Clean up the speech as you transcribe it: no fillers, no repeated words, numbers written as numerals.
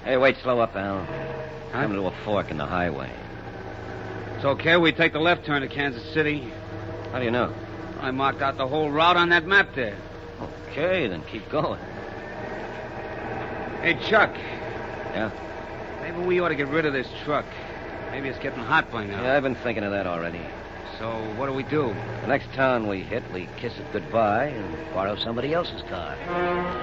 Hey, wait, slow up, Al. Huh? Coming to a fork in the highway. It's okay. We take the left turn to Kansas City. How do you know? I marked out the whole route on that map there. Okay, then keep going. Hey, Chuck. Yeah? Maybe we ought to get rid of this truck. Maybe it's getting hot by now. Yeah, I've been thinking of that already. So what do we do? The next town we hit, we kiss it goodbye and borrow somebody else's car.